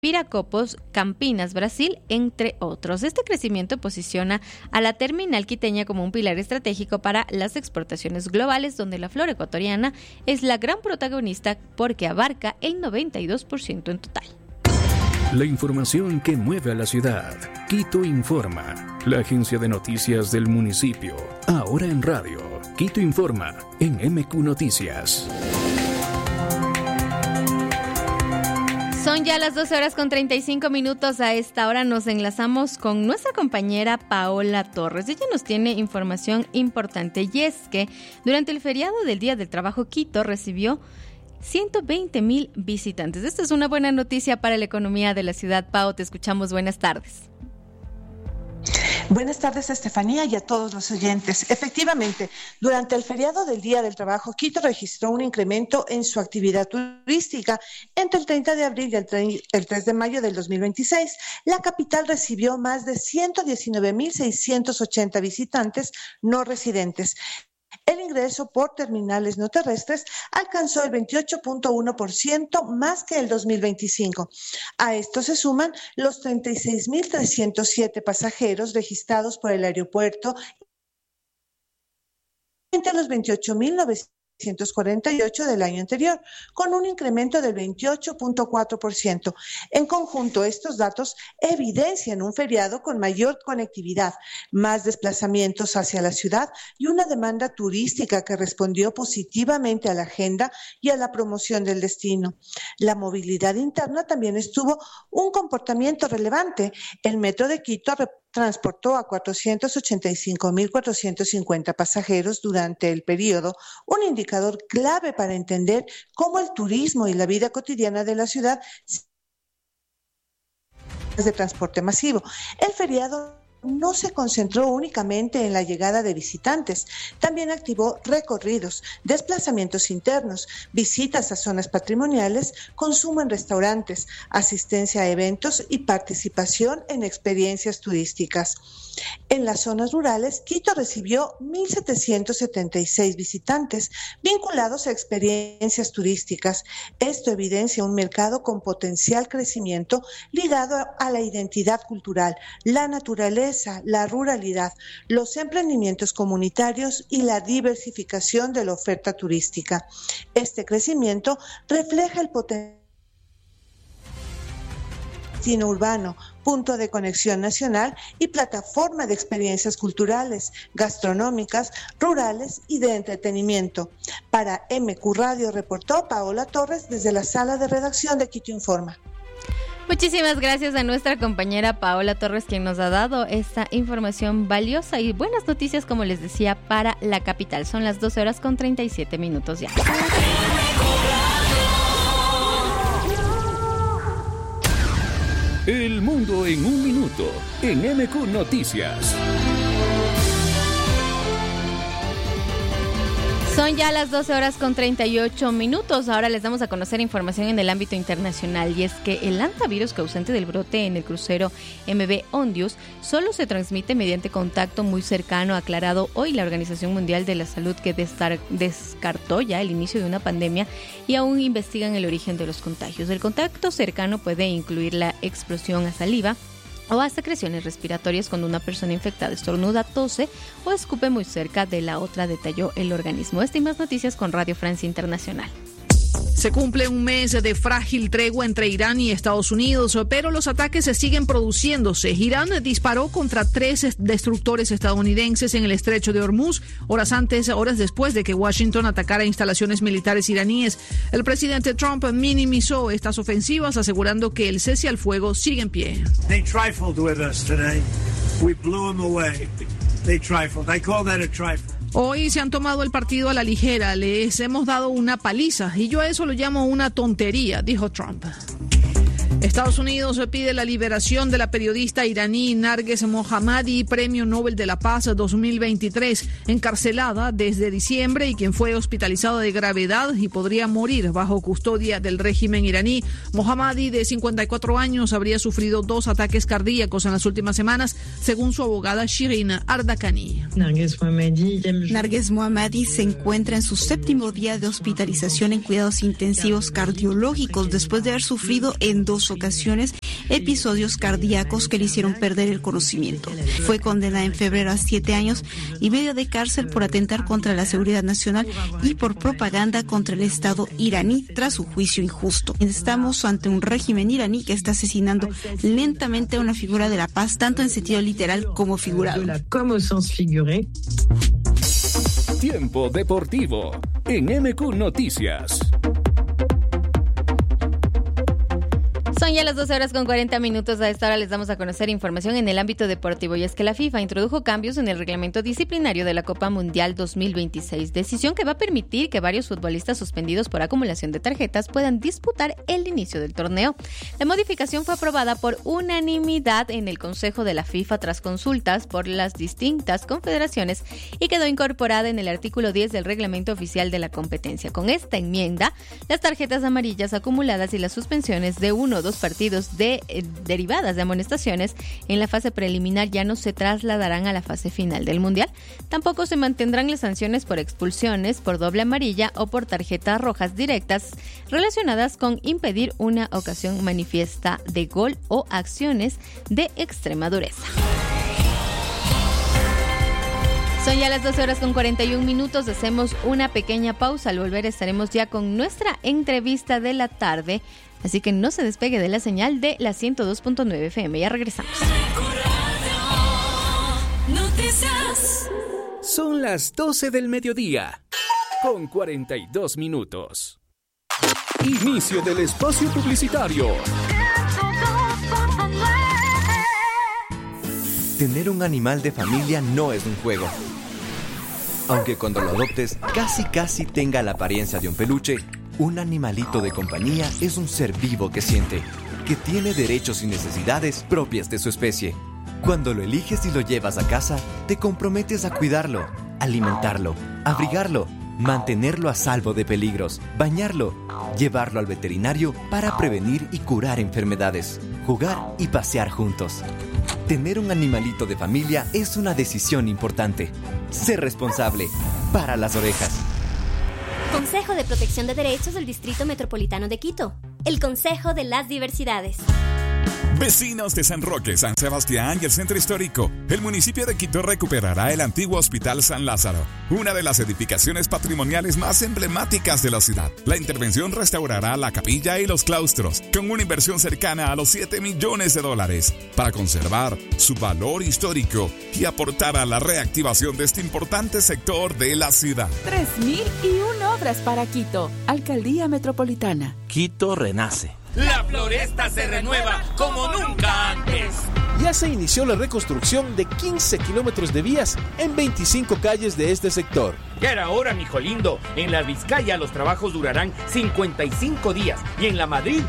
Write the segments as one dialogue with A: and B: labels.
A: Viracopos, Campinas, Brasil, entre otros. Este crecimiento posiciona a la terminal quiteña como un pilar estratégico para las exportaciones globales, donde la flora ecuatoriana es la gran protagonista porque abarca el 92% en total.
B: La información que mueve a la ciudad. Quito Informa, la agencia de noticias del municipio. Ahora en radio. Quito Informa, en MQ Noticias.
A: Son ya las 12:35. A esta hora nos enlazamos con nuestra compañera Paola Torres. Ella nos tiene información importante y es que durante el feriado del Día del Trabajo, Quito recibió 120,000 visitantes. Esta es una buena noticia para la economía de la ciudad. Pao, te escuchamos. Buenas tardes.
C: Buenas tardes, Estefanía, y a todos los oyentes. Efectivamente, durante el feriado del Día del Trabajo, Quito registró un incremento en su actividad turística. Entre el 30 de abril y el 3 de mayo del 2026, la capital recibió más de 119,680 visitantes no residentes. El ingreso por terminales no terrestres alcanzó el 28.1% más que el 2025. A esto se suman los 36,307 pasajeros registrados por el aeropuerto entre los 28,948 del año anterior, con un incremento del 28.4%. En conjunto, estos datos evidencian un feriado con mayor conectividad, más desplazamientos hacia la ciudad y una demanda turística que respondió positivamente a la agenda y a la promoción del destino. La movilidad interna también estuvo un comportamiento relevante. El metro de Quito transportó a 485,450 pasajeros durante el periodo, un indicador clave para entender cómo el turismo y la vida cotidiana de la ciudad de transporte masivo. El feriado no se concentró únicamente en la llegada de visitantes, también activó recorridos, desplazamientos internos, visitas a zonas patrimoniales, consumo en restaurantes, asistencia a eventos y participación en experiencias turísticas. En las zonas rurales, Quito recibió 1,776 visitantes vinculados a experiencias turísticas. Esto evidencia un mercado con potencial crecimiento ligado a la identidad cultural, la naturaleza, la ruralidad, los emprendimientos comunitarios y la diversificación de la oferta turística. Este crecimiento refleja el potencial destino urbano, punto de conexión nacional y plataforma de experiencias culturales, gastronómicas, rurales y de entretenimiento. Para MQ Radio reportó Paola Torres desde la sala de redacción de Quito Informa.
A: Muchísimas gracias a nuestra compañera Paola Torres, quien nos ha dado esta información valiosa y buenas noticias, como les decía, para la capital. Son las 12:37 ya.
B: El mundo en un minuto, en MQ Noticias.
A: Son ya las 12:38. Ahora les damos a conocer información en el ámbito internacional, y es que el hantavirus causante del brote en el crucero MV Ondius solo se transmite mediante contacto muy cercano, ha aclarado hoy la Organización Mundial de la Salud, que descartó ya el inicio de una pandemia y aún investigan el origen de los contagios. El contacto cercano puede incluir la explosión a saliva o a secreciones respiratorias cuando una persona infectada estornuda, tose o escupe muy cerca de la otra, detalló el organismo. Esta y más noticias con Radio Francia Internacional.
D: Se cumple un mes de frágil tregua entre Irán y Estados Unidos, pero los ataques se siguen produciéndose. Irán disparó contra 3 destructores estadounidenses en el estrecho de Hormuz, horas después de que Washington atacara instalaciones militares iraníes. El presidente Trump minimizó estas ofensivas, asegurando que el cese al fuego sigue en pie.
E: They trifled with us today. We blew them away. They trifled. I call that a trifle.
D: Hoy se han tomado el partido a la ligera, les hemos dado una paliza y yo a eso lo llamo una tontería, dijo Trump. Estados Unidos pide la liberación de la periodista iraní Narges Mohammadi, Premio Nobel de la Paz 2023, encarcelada desde diciembre y quien fue hospitalizada de gravedad y podría morir bajo custodia del régimen iraní. Mohammadi, de 54 años, habría sufrido 2 ataques cardíacos en las últimas semanas, según su abogada Shirin Ardakani.
F: Narges Mohammadi se encuentra en su 7º día de hospitalización en cuidados intensivos cardiológicos después de haber sufrido en 2 ocasiones episodios cardíacos que le hicieron perder el conocimiento. Fue condenada en febrero a 7 años y medio de cárcel por atentar contra la seguridad nacional y por propaganda contra el Estado iraní tras su juicio injusto. Estamos ante un régimen iraní que está asesinando lentamente a una figura de la paz, tanto en sentido literal como figurado.
B: Tiempo deportivo en MQ Noticias.
A: Son ya las 12:40. A esta hora les damos a conocer información en el ámbito deportivo, y es que la FIFA introdujo cambios en el reglamento disciplinario de la Copa Mundial 2026, decisión que va a permitir que varios futbolistas suspendidos por acumulación de tarjetas puedan disputar el inicio del torneo. La modificación fue aprobada por unanimidad en el Consejo de la FIFA tras consultas por las distintas confederaciones y quedó incorporada en el artículo 10 del reglamento oficial de la competencia. Con esta enmienda, las tarjetas amarillas acumuladas y las suspensiones de 1 o 2 partidos derivadas de amonestaciones en la fase preliminar ya no se trasladarán a la fase final del Mundial. Tampoco se mantendrán las sanciones por expulsiones, por doble amarilla o por tarjetas rojas directas relacionadas con impedir una ocasión manifiesta de gol o acciones de extrema dureza. Son ya las 12:41. Hacemos una pequeña pausa. Al volver estaremos ya con nuestra entrevista de la tarde. Así que no se despegue de la señal de la 102.9 FM. Ya regresamos.
B: Son las 12 del mediodía, con 42 minutos. Inicio del espacio publicitario.
G: Tener un animal de familia no es un juego. Aunque cuando lo adoptes, casi tenga la apariencia de un peluche, un animalito de compañía es un ser vivo que siente, que tiene derechos y necesidades propias de su especie. Cuando lo eliges y lo llevas a casa, te comprometes a cuidarlo, alimentarlo, abrigarlo, mantenerlo a salvo de peligros, bañarlo, llevarlo al veterinario para prevenir y curar enfermedades, jugar y pasear juntos. Tener un animalito de familia es una decisión importante. Sé responsable. Para las orejas.
H: Consejo de Protección de Derechos del Distrito Metropolitano de Quito. El Consejo de las Diversidades.
I: Vecinos de San Roque, San Sebastián y el Centro Histórico, el municipio de Quito recuperará el antiguo Hospital San Lázaro, una de las edificaciones patrimoniales más emblemáticas de la ciudad. La intervención restaurará la capilla y los claustros, con una inversión cercana a los $7 millones, para conservar su valor histórico y aportar a la reactivación de este importante sector de la ciudad.
J: 3.001 obras para Quito, Alcaldía Metropolitana.
K: Quito renace.
L: La Floresta se renueva como nunca antes.
K: Ya se inició la reconstrucción de 15 kilómetros de vías en 25 calles de este sector.
L: Ya era hora, mijo lindo. En la Vizcaya los trabajos durarán 55 días y en la Madrid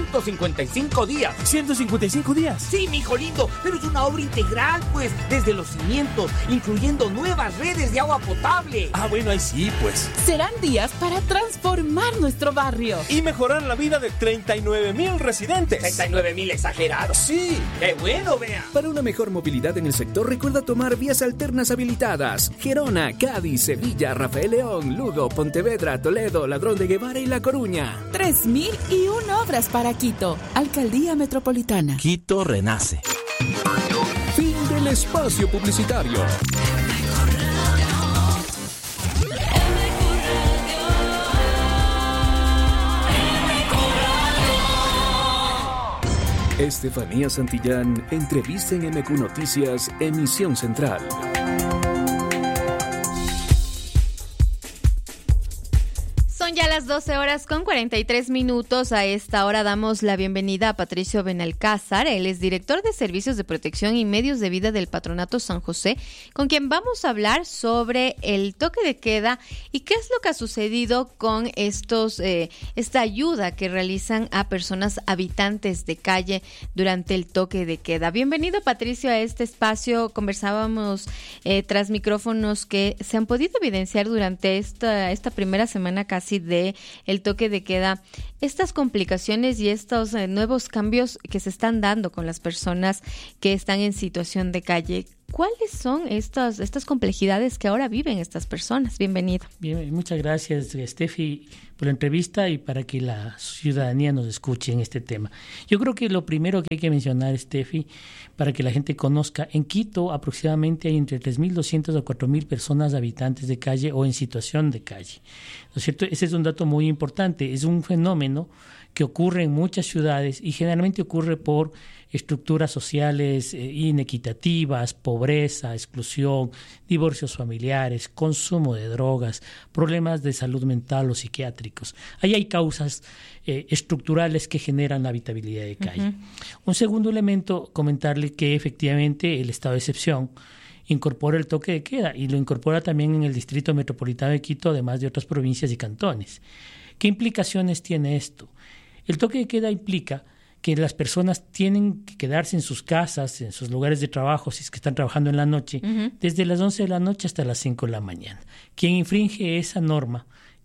L: 155 días.
K: ¿155 días?
L: Sí, mijo lindo, pero es una obra integral, pues, desde los cimientos, incluyendo nuevas redes de agua potable.
K: Ah, bueno, ahí sí, pues.
J: Serán días para transformar nuestro barrio
K: Y mejorar la vida de 39,000 residentes.
L: 39,000 exagerados.
K: Sí.
L: ¡Qué bueno, vea!
B: Para una mejor movilidad en el sector, recuerda tomar vías alternas habilitadas. Gerona, Cádiz, Sevilla, Rafael León, Lugo, Pontevedra, Toledo, Ladrón de Guevara y La Coruña.
J: 3.001 obras para Quito, Alcaldía Metropolitana.
K: Quito renace.
B: Fin del espacio publicitario. Estefanía Santillán, entrevista en MQ Noticias, emisión central.
A: Son ya las 12:43. A esta hora damos la bienvenida a Patricio Benalcázar. Él es director de Servicios de Protección y Medios de Vida del Patronato San José, con quien vamos a hablar sobre el toque de queda y qué es lo que ha sucedido con esta ayuda que realizan a personas habitantes de calle durante el toque de queda. Bienvenido, Patricio, a este espacio. Conversábamos tras micrófonos que se han podido evidenciar durante esta primera semana casi de el toque de queda, estas complicaciones y estos nuevos cambios que se están dando con las personas que están en situación de calle. ¿Cuáles son estas complejidades que ahora viven estas personas? Bienvenido.
M: Bien, muchas gracias, Steffi. por la entrevista y para que la ciudadanía nos escuche en este tema. Yo creo que lo primero que hay que mencionar, Steffi, para que la gente conozca, en Quito aproximadamente hay entre 3.200 a 4.000 personas habitantes de calle o en situación de calle, ¿no es cierto? Ese es un dato muy importante, es un fenómeno que ocurre en muchas ciudades y generalmente ocurre por estructuras sociales inequitativas, pobreza, exclusión, divorcios familiares, consumo de drogas, problemas de salud mental o psiquiátricos. Ahí hay causas estructurales que generan la habitabilidad de calle. Uh-huh. Un segundo elemento, comentarle que efectivamente el estado de excepción incorpora el toque de queda y lo incorpora también en el Distrito Metropolitano de Quito, además de otras provincias y cantones. ¿Qué implicaciones tiene esto? El toque de queda implica que las personas tienen que quedarse en sus casas, en sus lugares de trabajo, si es que están trabajando en la noche, uh-huh, desde las 11 de la noche hasta las 5 de la mañana. Quien infringe esa norma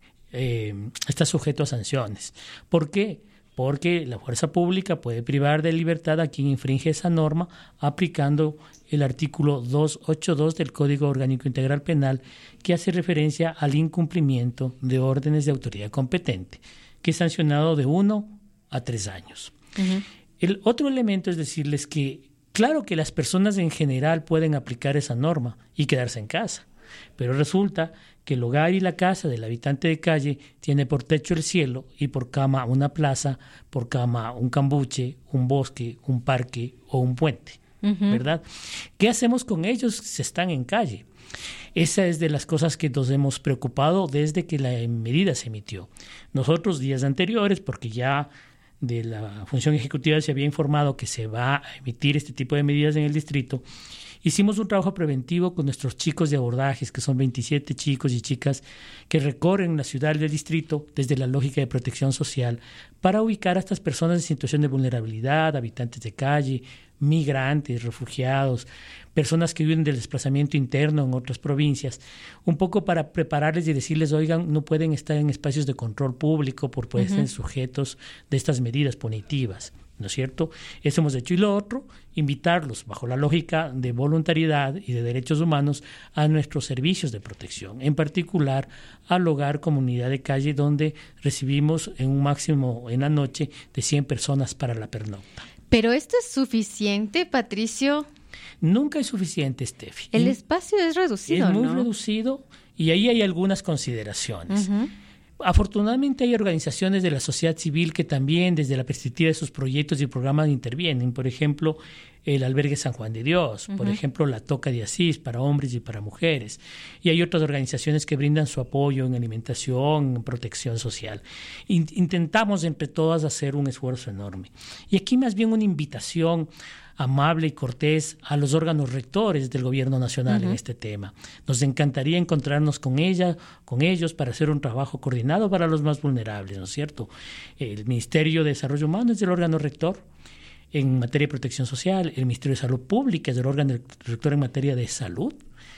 M: está sujeto a sanciones. ¿Por qué? Porque la fuerza pública puede privar de libertad a quien infringe esa norma aplicando el artículo 282 del Código Orgánico Integral Penal, que hace referencia al incumplimiento de órdenes de autoridad competente, que es sancionado de 1 a 3 años. Uh-huh. El otro elemento es decirles que, claro que las personas en general pueden aplicar esa norma y quedarse en casa, pero resulta que el hogar y la casa del habitante de calle tiene por techo el cielo y por cama una plaza, por cama un cambuche, un bosque, un parque o un puente, uh-huh, ¿verdad? ¿Qué hacemos con ellos si están en calle? Esa es de las cosas que nos hemos preocupado desde que la medida se emitió. Nosotros días anteriores, porque ya de la función ejecutiva se había informado que se va a emitir este tipo de medidas en el distrito, hicimos un trabajo preventivo con nuestros chicos de abordajes, que son 27 chicos y chicas que recorren la ciudad del distrito desde la lógica de protección social para ubicar a estas personas en situación de vulnerabilidad, habitantes de calle, migrantes, refugiados, personas que viven del desplazamiento interno en otras provincias, un poco para prepararles y decirles, oigan, no pueden estar en espacios de control público por poder ser sujetos de estas medidas punitivas, ¿no es cierto? Eso hemos hecho. Y lo otro, invitarlos, bajo la lógica de voluntariedad y de derechos humanos, a nuestros servicios de protección, en particular al hogar comunidad de calle, donde recibimos en un máximo en la noche de 100 personas para la pernocta.
A: ¿Pero esto es suficiente, Patricio?
M: Nunca es suficiente, Steffi.
A: El espacio es reducido,
M: ¿no? Es muy reducido y ahí hay algunas consideraciones. Uh-huh. Afortunadamente hay organizaciones de la sociedad civil que también desde la perspectiva de sus proyectos y programas intervienen. Por ejemplo, el Albergue San Juan de Dios, por ejemplo, la Toca de Asís para hombres y para mujeres. Y hay otras organizaciones que brindan su apoyo en alimentación, en protección social. Intentamos entre todas hacer un esfuerzo enorme. Y aquí más bien una invitación amable y cortés a los órganos rectores del gobierno nacional en este tema. Nos encantaría encontrarnos con ellos para hacer un trabajo coordinado para los más vulnerables, ¿no es cierto? El Ministerio de Desarrollo Humano es el órgano rector en materia de protección social, el Ministerio de Salud Pública es el órgano rector en materia de salud,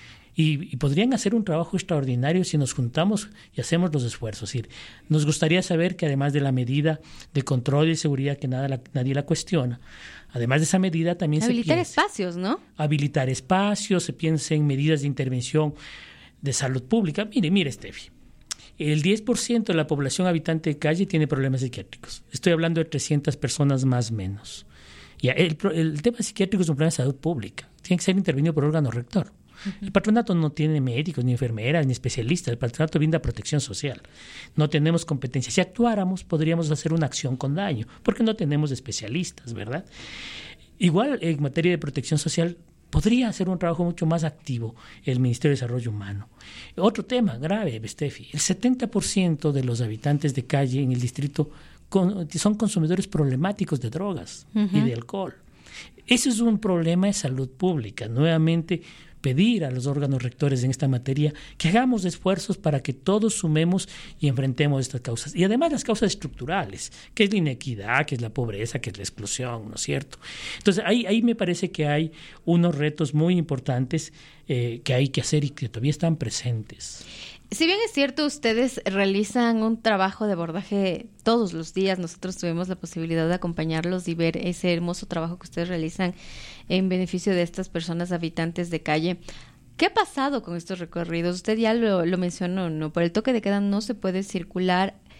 M: y podrían hacer un trabajo extraordinario si nos juntamos y hacemos los esfuerzos. Es decir, nos gustaría saber que además de la medida de control y seguridad que nadie la cuestiona, además de esa medida también
A: habilitar espacios, ¿no?
M: Habilitar espacios, se piensa en medidas de intervención de salud pública. Mire, Steffi, el 10% de la población habitante de calle tiene problemas psiquiátricos. Estoy hablando de 300 personas más o menos. Y el tema psiquiátrico es un problema de salud pública. Tiene que ser intervenido por órgano rector. El patronato no tiene médicos, ni enfermeras, ni especialistas. El patronato brinda protección social. No tenemos competencia. Si actuáramos, podríamos hacer una acción con daño, porque no tenemos especialistas, ¿verdad? Igual, en materia de protección social, podría hacer un trabajo mucho más activo el Ministerio de Desarrollo Humano. Otro tema grave, Steffi, el 70% de los habitantes de calle en el distrito son consumidores problemáticos de drogas y de alcohol. Ese es un problema de salud pública. Nuevamente, pedir a los órganos rectores en esta materia que hagamos esfuerzos para que todos sumemos y enfrentemos estas causas. Y además las causas estructurales, que es la inequidad, que es la pobreza, que es la exclusión, ¿no es cierto? Entonces, ahí me parece que hay unos retos muy importantes que hay que hacer y que todavía están presentes.
A: Si bien es cierto, ustedes realizan un trabajo de abordaje todos los días, nosotros tuvimos la posibilidad de acompañarlos y ver ese hermoso trabajo que ustedes realizan en beneficio de estas personas habitantes de calle. ¿Qué ha pasado con estos recorridos? Usted ya lo mencionó, ¿no? Por el toque de queda no se puede circular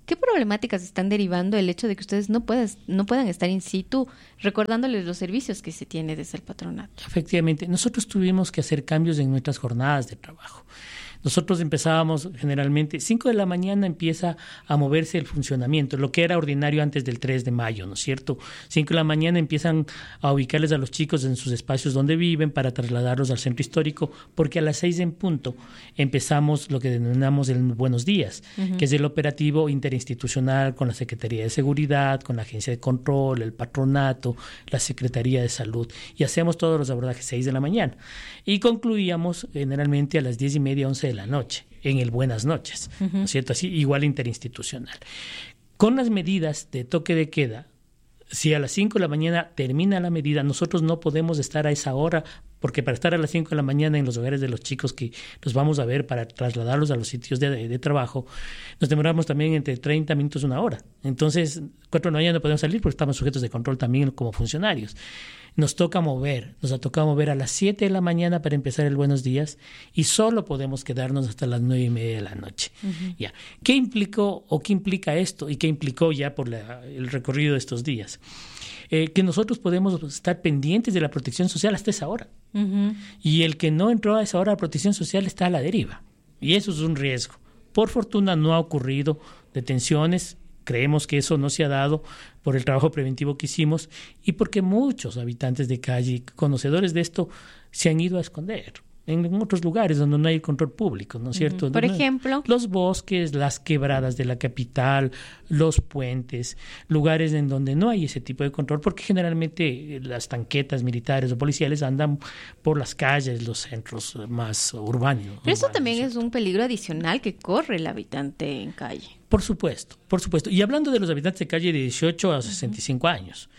A: ¿Qué problemáticas están derivando el hecho de que ustedes no puedan estar in situ recordándoles los servicios que se tiene desde el patronato?
M: Efectivamente, nosotros tuvimos que hacer cambios en nuestras jornadas de trabajo. Nosotros empezábamos generalmente, 5 de la mañana empieza a moverse el funcionamiento, lo que era ordinario antes del 3 de mayo, ¿no es cierto? 5 de la mañana empiezan a ubicarles a los chicos en sus espacios donde viven para trasladarlos al centro histórico, porque a las 6 en punto empezamos lo que denominamos el Buenos Días, que es el operativo interinstitucional con la Secretaría de Seguridad, con la Agencia de Control, el Patronato, la Secretaría de Salud, y hacemos todos los abordajes 6 de la mañana. Y concluíamos generalmente a las 10:30, 11 de la noche, en el Buenas Noches, ¿no es cierto? Así, igual interinstitucional. Con las medidas de toque de queda, si a las 5 de la mañana termina la medida, nosotros no podemos estar a esa hora, porque para estar a las 5 de la mañana en los hogares de los chicos que los vamos a ver para trasladarlos a los sitios de trabajo, nos demoramos también entre 30 minutos a una hora. Entonces, 4 de la mañana no podemos salir porque estamos sujetos de control también como funcionarios. Nos ha tocado mover a las 7 de la mañana para empezar el Buenos Días y solo podemos quedarnos hasta las 9:30 de la noche. Ya. ¿Qué implicó o qué implica esto y qué implicó ya por el recorrido de estos días? Que nosotros podemos estar pendientes de la protección social hasta esa hora. Y el que no entró a esa hora de protección social está a la deriva. Y eso es un riesgo. Por fortuna no ha ocurrido detenciones. Creemos que eso no se ha dado por el trabajo preventivo que hicimos y porque muchos habitantes de calle, conocedores de esto, se han ido a esconder en otros lugares donde no hay control público, ¿no es cierto?
A: Por ejemplo,
M: los bosques, las quebradas de la capital, los puentes, lugares en donde no hay ese tipo de control, porque generalmente las tanquetas militares o policiales andan por las calles, los centros más urbanos.
A: Pero eso también es un peligro adicional que corre el habitante en calle.
M: Por supuesto. Y hablando de los habitantes de calle de 18 a 65 años,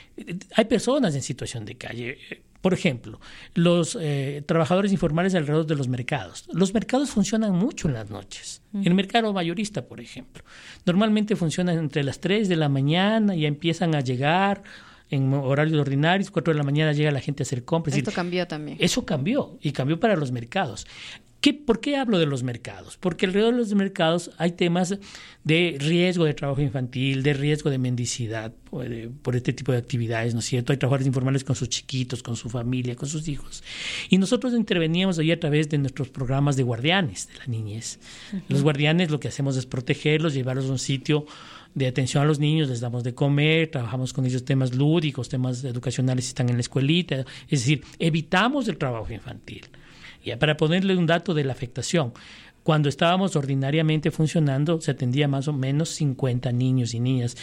M: hay personas en situación de calle. Por ejemplo, los trabajadores informales alrededor de los mercados. Los mercados funcionan mucho en las noches. El mercado mayorista, por ejemplo. Normalmente funcionan entre las 3 de la mañana, ya empiezan a llegar en horarios ordinarios, 4 de la mañana llega la gente a hacer compras.
A: Esto cambió también.
M: Eso cambió, y cambió para los mercados. ¿Por qué hablo de los mercados? Porque alrededor de los mercados hay temas de riesgo de trabajo infantil, de riesgo de mendicidad por este tipo de actividades, ¿no es cierto? Hay trabajadores informales con sus chiquitos, con su familia, con sus hijos. Y nosotros interveníamos ahí a través de nuestros programas de guardianes de la niñez. Los guardianes lo que hacemos es protegerlos, llevarlos a un sitio de atención a los niños, les damos de comer, trabajamos con ellos temas lúdicos, temas educacionales si están en la escuelita. Es decir, evitamos el trabajo infantil. Ya, para ponerle un dato de la afectación, cuando estábamos ordinariamente funcionando, se atendía más o menos 50 niños y niñas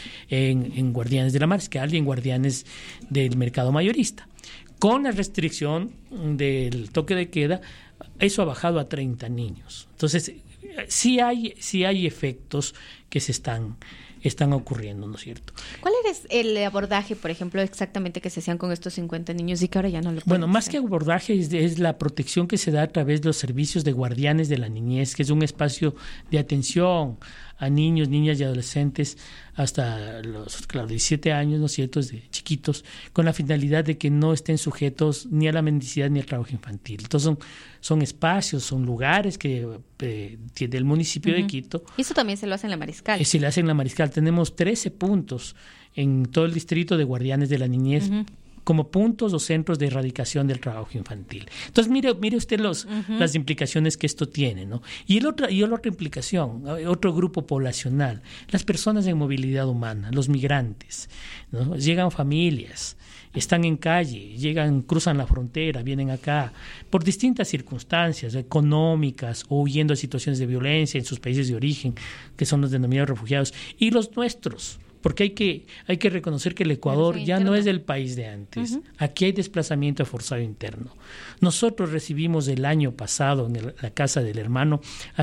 M: en Guardianes de la Mariscal y en Guardianes del Mercado Mayorista. Con la restricción del toque de queda, eso ha bajado a 30 niños. Entonces, sí hay efectos que se están ocurriendo, ¿no es cierto?
A: ¿Cuál es el abordaje, por ejemplo, exactamente que se hacían con estos 50 niños y que ahora ya no lo pueden
M: Bueno, más
A: hacer?
M: que abordaje es la protección que se da a través de los servicios de guardianes de la niñez, que es un espacio de atención a niños, niñas y adolescentes hasta los 17 años, ¿no es cierto?, desde chiquitos, con la finalidad de que no estén sujetos ni a la mendicidad ni al trabajo infantil. Entonces son espacios, son lugares que tiene el municipio de Quito.
A: ¿Y eso también se lo hace en la Mariscal?
M: Se le hace en la Mariscal. Tenemos 13 puntos en todo el distrito de guardianes de la niñez, como puntos o centros de erradicación del trabajo infantil. Entonces, mire usted las implicaciones que esto tiene, ¿no? Y la otra implicación, otro grupo poblacional, las personas en movilidad humana, los migrantes, ¿no? Llegan familias, están en calle, cruzan la frontera, vienen acá, por distintas circunstancias económicas o huyendo de situaciones de violencia en sus países de origen, que son los denominados refugiados, y los nuestros. Porque hay que reconocer que el Ecuador ya no es el país de antes. Aquí hay desplazamiento forzado interno. Nosotros recibimos el año pasado en la casa del hermano a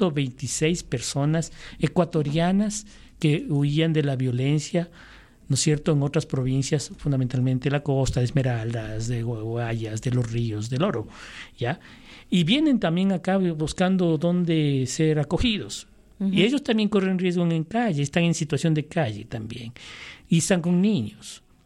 M: 126 personas ecuatorianas que huían de la violencia, ¿no es cierto?, en otras provincias, fundamentalmente la costa, de Esmeraldas, de Guayas, de Los Ríos, del Oro, ¿ya? Y vienen también acá buscando dónde ser acogidos. Y ellos también corren riesgo en calle, están en situación de calle también, y están con niños.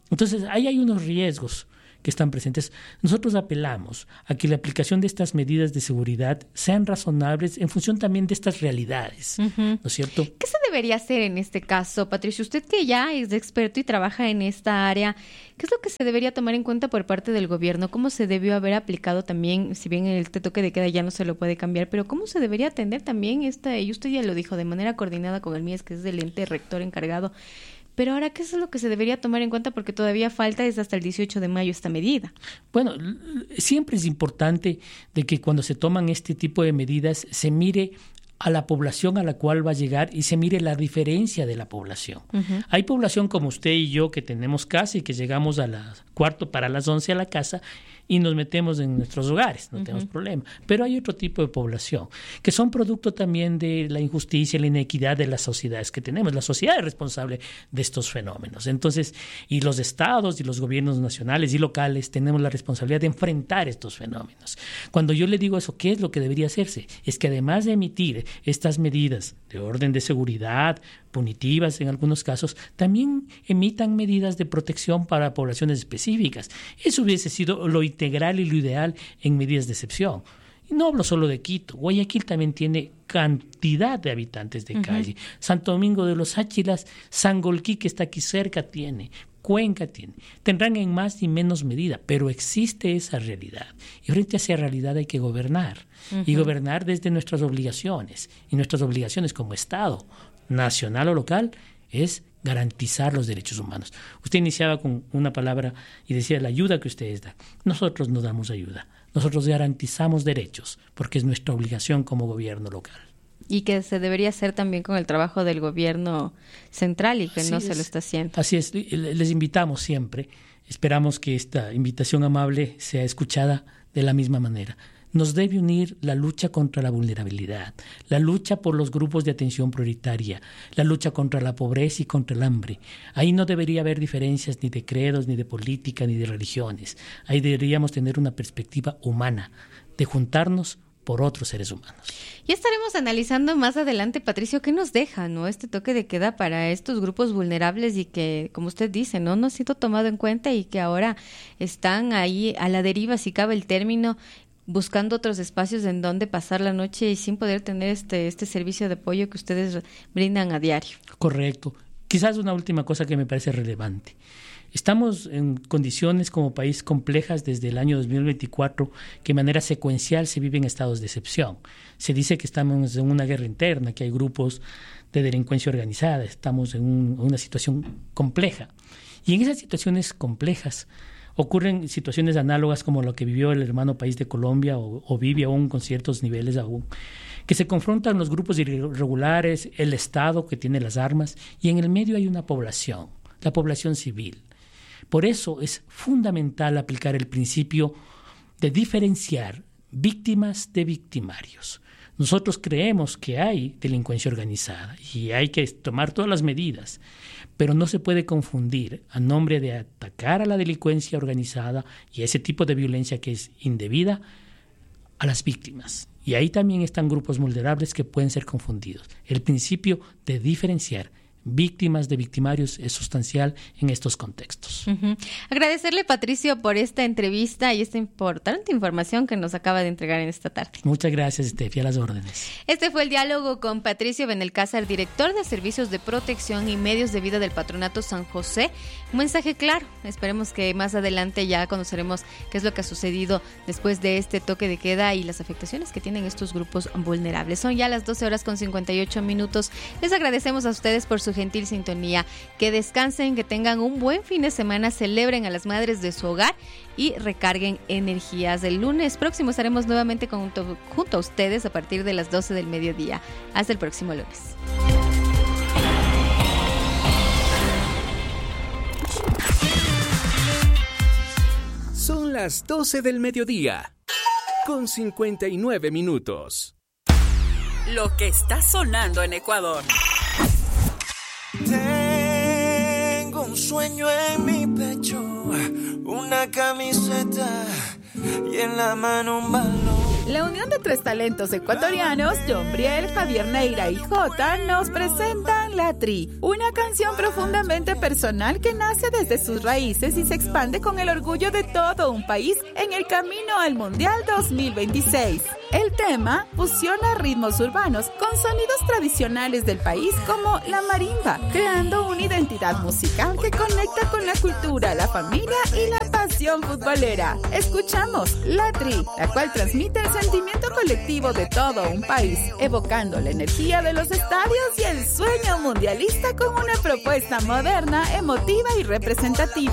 M: Entonces, ahí hay unos riesgos que están presentes. Nosotros apelamos a que la aplicación de estas medidas de seguridad sean razonables en función también de estas realidades, ¿no es cierto?
A: ¿Qué se debería hacer en este caso, Patricio? Usted que ya es experto y trabaja en esta área, ¿qué es lo que se debería tomar en cuenta por parte del gobierno? ¿Cómo se debió haber aplicado también, si bien el toque de queda ya no se lo puede cambiar, pero cómo se debería atender también y usted ya lo dijo, de manera coordinada con el MIES, que es el ente rector encargado? Pero ahora, ¿qué es lo que se debería tomar en cuenta? Porque todavía falta, es hasta el 18 de mayo esta medida.
M: Bueno, siempre es importante de que cuando se toman este tipo de medidas se mire a la población a la cual va a llegar y se mire la diferencia de la población. Hay población como usted y yo que tenemos casa y que llegamos a las 10:45 a la casa y nos metemos en nuestros hogares, no tenemos problema. Pero hay otro tipo de población que son producto también de la injusticia y la inequidad de las sociedades que tenemos. La sociedad es responsable de estos fenómenos. Entonces, y los estados y los gobiernos nacionales y locales tenemos la responsabilidad de enfrentar estos fenómenos. Cuando yo le digo eso, ¿qué es lo que debería hacerse? Es que además de emitir estas medidas de orden de seguridad, punitivas en algunos casos, también emitan medidas de protección para poblaciones específicas. Eso hubiese sido lo integral y lo ideal en medidas de excepción. Y no hablo solo de Quito. Guayaquil también tiene cantidad de habitantes de calle. Santo Domingo de los Áchilas, Sangolquí, que está aquí cerca, tiene. Cuenca tiene. Tendrán en más y menos medida, pero existe esa realidad. Y frente a esa realidad hay que gobernar. Y gobernar desde nuestras obligaciones. Y nuestras obligaciones como Estado, nacional o local, es garantizar los derechos humanos. Usted iniciaba con una palabra y decía la ayuda que ustedes dan. Nosotros no damos ayuda. Nosotros garantizamos derechos, porque es nuestra obligación como gobierno local.
A: Y que se debería hacer también con el trabajo del gobierno central y que
M: Así
A: no
M: es.
A: se lo está haciendo.
M: Así es, les invitamos siempre. Esperamos que esta invitación amable sea escuchada de la misma manera. Nos debe unir la lucha contra la vulnerabilidad, la lucha por los grupos de atención prioritaria, la lucha contra la pobreza y contra el hambre. Ahí no debería haber diferencias ni de credos, ni de política, ni de religiones. Ahí deberíamos tener una perspectiva humana, de juntarnos por otros seres humanos.
A: Ya estaremos analizando más adelante, Patricio, qué nos deja, ¿no?, este toque de queda para estos grupos vulnerables y que, como usted dice, no ha sido tomado en cuenta y que ahora están ahí a la deriva, si cabe el término, buscando otros espacios en donde pasar la noche y sin poder tener este servicio de apoyo que ustedes brindan a diario.
M: Correcto. Quizás una última cosa que me parece relevante. Estamos en condiciones como país complejas desde el año 2024 que de manera secuencial se viven estados de excepción. Se dice que estamos en una guerra interna, que hay grupos de delincuencia organizada, estamos en una situación compleja. Y en esas situaciones complejas ocurren situaciones análogas como lo que vivió el hermano país de Colombia o vive aún con ciertos niveles aún, que se confrontan los grupos irregulares, el Estado que tiene las armas y en el medio hay una población, la población civil. Por eso es fundamental aplicar el principio de diferenciar víctimas de victimarios. Nosotros creemos que hay delincuencia organizada y hay que tomar todas las medidas, pero no se puede confundir a nombre de atacar a la delincuencia organizada y a ese tipo de violencia que es indebida a las víctimas. Y ahí también están grupos vulnerables que pueden ser confundidos. El principio de diferenciar víctimas de victimarios es sustancial en estos contextos.
A: Agradecerle, Patricio, por esta entrevista y esta importante información que nos acaba de entregar en esta tarde.
M: Muchas gracias, Estefi, a las órdenes.
A: Este fue el diálogo con Patricio Benelcázar, director de Servicios de Protección y Medios de Vida del Patronato San José. Un mensaje claro. Esperemos que más adelante ya conoceremos qué es lo que ha sucedido después de este toque de queda y las afectaciones que tienen estos grupos vulnerables. Son ya las 12:58. Les agradecemos a ustedes por su gentil sintonía. Que descansen, que tengan un buen fin de semana, celebren a las madres de su hogar y recarguen energías. El lunes próximo estaremos nuevamente junto a ustedes a partir de las 12 del mediodía. Hasta el próximo lunes.
B: Son las 12 del mediodía, con 59 minutos.
J: Lo que está sonando en Ecuador.
N: Tengo un sueño en mi pecho, una camiseta y en la mano un balón.
J: La unión de tres talentos ecuatorianos, John Briel, Javier Neira y Jota, nos presentan La Tri, una canción profundamente personal que nace desde sus raíces y se expande con el orgullo de todo un país en el camino al Mundial 2026. El tema fusiona ritmos urbanos con sonidos tradicionales del país como la marimba, creando una identidad musical que conecta con la cultura, la familia y la pasión futbolera. Escuchamos La Tri, la cual transmite el sentimiento colectivo de todo un país, evocando la energía de los estadios y el sueño mundialista con una propuesta moderna, emotiva y representativa.